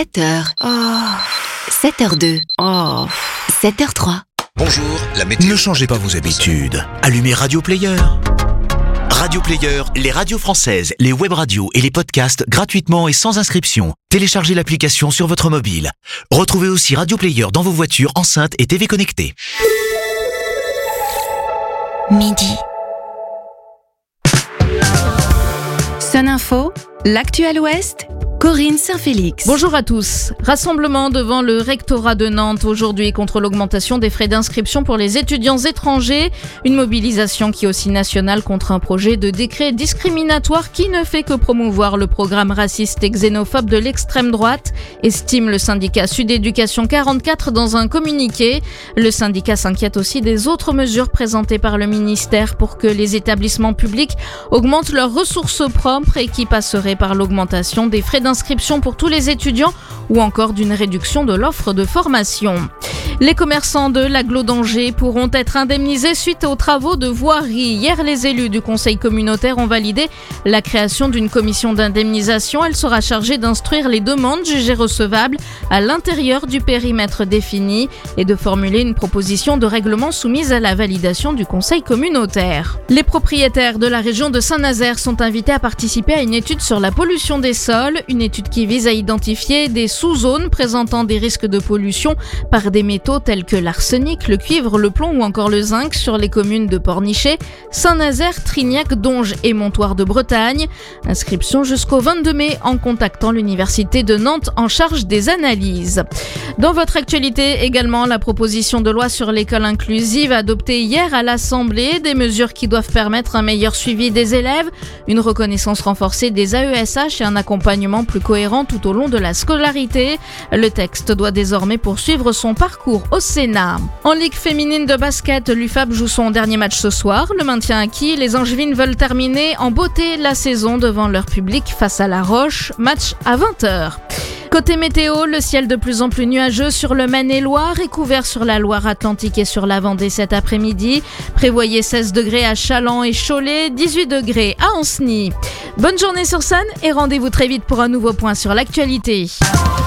7h. 7h02. 7h03. Bonjour, la météo. Ne changez pas vos habitudes. Allumez Radio Player. Radio Player, les radios françaises, les web radios et les podcasts gratuitement et sans inscription. Téléchargez l'application sur votre mobile. Retrouvez aussi Radio Player dans vos voitures, enceintes et TV connectées. Midi. Sun Info, l'actu à l'Ouest, Corinne Saint-Félix. Bonjour à tous. Rassemblement devant le rectorat de Nantes aujourd'hui contre l'augmentation des frais d'inscription pour les étudiants étrangers. Une mobilisation qui est aussi nationale contre un projet de décret discriminatoire qui ne fait que promouvoir le programme raciste et xénophobe de l'extrême droite, estime le syndicat Sud Éducation 44 dans un communiqué. Le syndicat s'inquiète aussi des autres mesures présentées par le ministère pour que les établissements publics augmentent leurs ressources propres et qui passeraient par l'augmentation des frais d'inscription pour tous les étudiants ou encore d'une réduction de l'offre de formation. Les commerçants de l'Agglo d'Angers pourront être indemnisés suite aux travaux de voirie. Hier, les élus du conseil communautaire ont validé la création d'une commission d'indemnisation. Elle sera chargée d'instruire les demandes jugées recevables à l'intérieur du périmètre défini et de formuler une proposition de règlement soumise à la validation du conseil communautaire. Les propriétaires de la région de Saint-Nazaire sont invités à participer à une étude sur la pollution des sols, une étude qui vise à identifier des sous-zones présentant des risques de pollution par des métaux tels que l'arsenic, le cuivre, le plomb ou encore le zinc sur les communes de Pornichet, Saint-Nazaire, Trignac, Donges et Montoire de Bretagne. Inscription jusqu'au 22 mai en contactant l'Université de Nantes en charge des analyses. Dans votre actualité également, la proposition de loi sur l'école inclusive adoptée hier à l'Assemblée, des mesures qui doivent permettre un meilleur suivi des élèves, une reconnaissance renforcée des AESH et un accompagnement plus cohérent tout au long de la scolarité. Le texte doit désormais poursuivre son parcours au Sénat. En Ligue féminine de basket, l'UFAB joue son dernier match ce soir. Le maintien acquis, les Angevines veulent terminer en beauté la saison devant leur public face à La Roche. Match à 20h. Côté météo, le ciel de plus en plus nuageux sur le Maine-et-Loire et couvert sur la Loire-Atlantique et sur la Vendée cet après-midi. Prévoyez 16 degrés à Challans et Cholet, 18 degrés à Ancenis. Bonne journée sur Sun et rendez-vous très vite pour un nouveau point sur l'actualité.